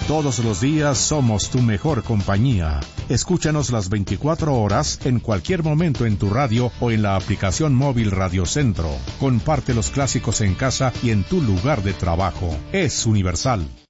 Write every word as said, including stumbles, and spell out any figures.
Todos los días somos tu mejor compañía. Escúchanos las veinticuatro horas, en cualquier momento en tu radio o en la aplicación móvil Radio Centro. Comparte los clásicos en casa y en tu lugar de trabajo. Es Universal.